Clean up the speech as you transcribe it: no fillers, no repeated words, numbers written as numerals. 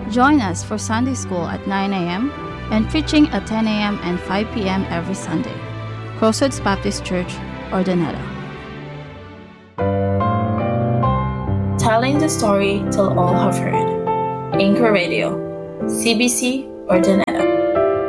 Join us for Sunday School at 9 a.m. and preaching at 10 a.m. and 5 p.m. every Sunday. Crossroads Baptist Church, Ordineta. Telling the story till all have heard. Anchor Radio, CBC, Ordineta.